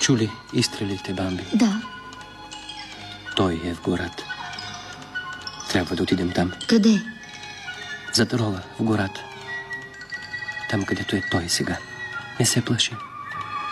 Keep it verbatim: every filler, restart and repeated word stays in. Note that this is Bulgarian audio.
Чули изстрелите, Бамби? Да. Той е в гората. Трябва да отидем там. Къде? Зад рова, в гората. Там, където е той сега. Не се плаши.